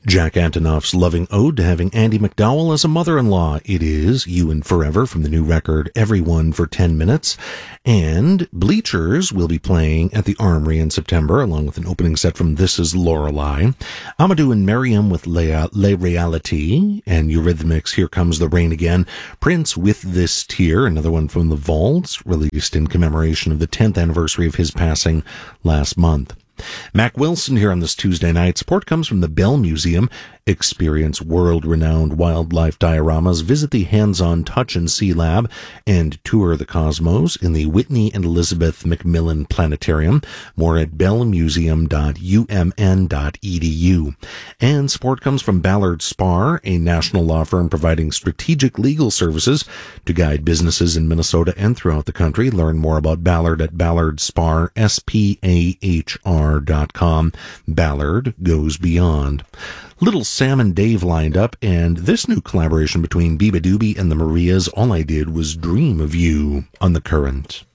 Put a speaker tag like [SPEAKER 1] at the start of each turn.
[SPEAKER 1] Jack Antonoff's loving ode to having Andie MacDowell as a mother-in-law. It is You and Forever from the new record Everyone for 10 Minutes. And Bleachers will be playing at the Armory in September, along with an opening set from This Is Lorelei. Amadou and Miriam with Les Realités, and Eurythmics' Here Comes the Rain Again. Prince with This Tear, another one from the Vaults, released in commemoration of the 10th anniversary of his passing last month. Mac Wilson here on this Tuesday night. Support comes from the Bell Museum. Experience world-renowned wildlife dioramas, visit the Hands-On Touch and See Lab, and tour the cosmos in the Whitney and Elizabeth Macmillan Planetarium. More at bellmuseum.umn.edu. And support comes from Ballard Spahr, a national law firm providing strategic legal services to guide businesses in Minnesota and throughout the country. Learn more about Ballard at ballardspahr, SPAHR.com. Ballard goes beyond. Little Sam and Dave lined up, and this new collaboration between Biba Doobie and the Marias, All I Did Was Dream of You, on The Current.